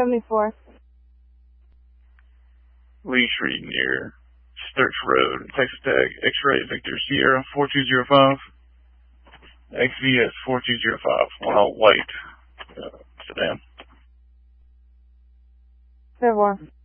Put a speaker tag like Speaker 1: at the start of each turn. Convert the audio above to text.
Speaker 1: 74.
Speaker 2: Lee Street near Sturch Road, Texas Tag, X-Ray Victor Sierra 4205, XVS 4205, one all white sedan.
Speaker 1: 74.